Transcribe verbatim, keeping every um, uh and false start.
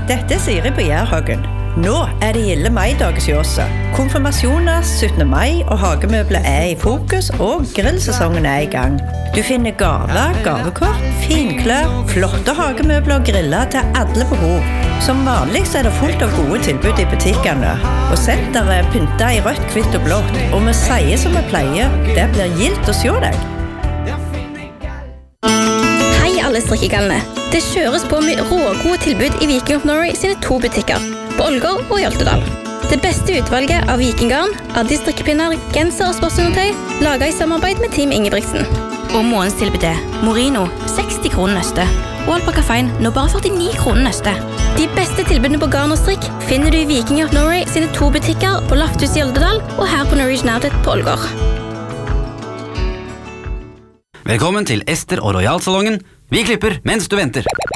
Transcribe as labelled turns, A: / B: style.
A: Dette er Siri på Jærhagen. Nå er det gilde maidag hos Jåse. Konfirmasjoner, syttende mai og hagemøbler er i fokus, og grillsesongen er i gang. Du finner gaver, gavekort, finklær, flotte hagemøbler og griller til alle behov. Som vanlig så er det fullt av gode tilbud i butikkene. Og senteret er pyntet i rødt, hvitt og blått. Og vi sier som vi pleier, det blir gildt å se deg.
B: Hei alle strikkegallene. Det kjøres på med rågode tilbud i Viking of Norway sine to butikker, på Ålgård og Hjaltedal. Det beste utvalget av vikinggarn, Addi strikkepinner, genser og sportsundertøy, laget i samarbeid med Team Ingebrigtsen. Og månedstilbudet, Morino, seksti kroner nøste, og Alpaca Fine, nå bare førtini kroner nøste. De beste tilbudene på garn og strikk finner du i Viking of Norway sine to butikker på Lafthus i Hjaltedal og her på Norwegian Outlet på Ålgård.
C: Velkommen til Ester og Royal-salongen. Vi klipper mens du venter.